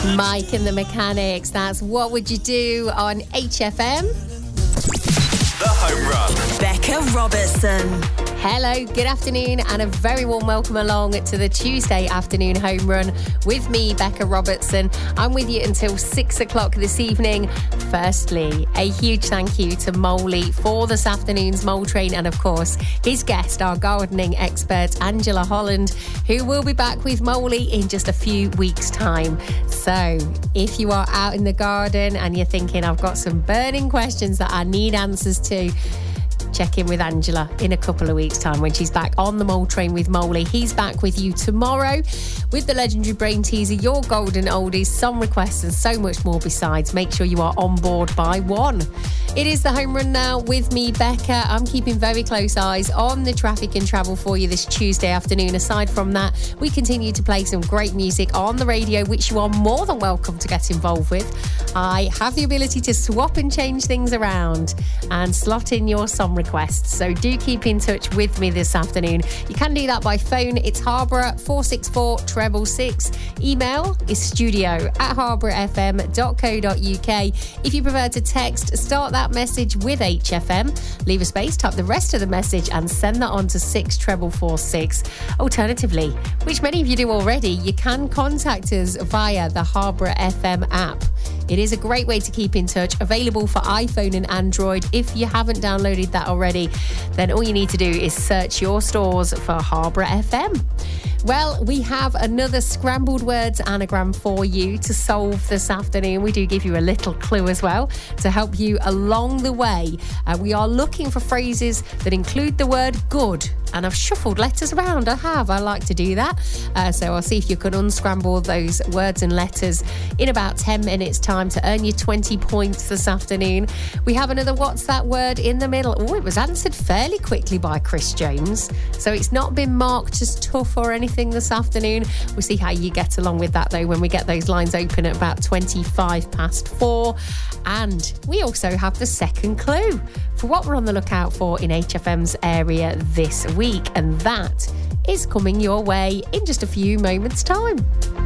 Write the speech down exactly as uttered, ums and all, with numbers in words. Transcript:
Mike and the Mechanics. That's What Would You Do on H F M. The Home Run. Becca Robertson. Hello, good afternoon, and a very warm welcome along to the Tuesday afternoon home run with me, Becca Robertson. I'm with you until six o'clock this evening. Firstly, a huge thank you to Molly for this afternoon's Mole Train, and of course, his guest, our gardening expert, Angela Holland, who will be back with Molly in just a few weeks' time. So, if you are out in the garden and you're thinking, I've got some burning questions that I need answers to, check in with Angela in a couple of weeks' time when she's back on the Mole Train with Molly. He's back with you tomorrow with the legendary brain teaser, your golden oldies, some requests and so much more besides. Make sure you are on board by one. It is the home run now with me, Becca. I'm keeping very close eyes on the traffic and travel for you this Tuesday afternoon. Aside from that, we continue to play some great music on the radio, which you are more than welcome to get involved with. I have the ability to swap and change things around and slot in your song requests, so do keep in touch with me this afternoon. You can do that by phone. It's Harborough four six four, treble six. Email is studio at harborough f m dot co dot u k. If you prefer to text, start that message with H F M, leave a space, type the rest of the message and send that on to six treble four six. Alternatively, which many of you do already, you can contact us via the Harborough F M app. It is a great way to keep in touch, available for iPhone and Android. If you haven't downloaded that already, then all you need to do is search your stores for Harborough F M. Well, we have another scrambled words anagram for you to solve this afternoon. We do give you a little clue as well to help you along the way. Uh, we are looking for phrases that include the word good. And I've shuffled letters around. I have. I like to do that. Uh, so I'll see if you can unscramble those words and letters in about ten minutes time to earn you twenty points this afternoon. We have another What's That Word in the middle. Oh, it was answered fairly quickly by Chris Jones. So it's not been marked as tough or anything this afternoon. We'll see how you get along with that though when we get those lines open at about twenty-five past four. And we also have the second clue for what we're on the lookout for in H F M's area this week. And that is coming your way in just a few moments' time.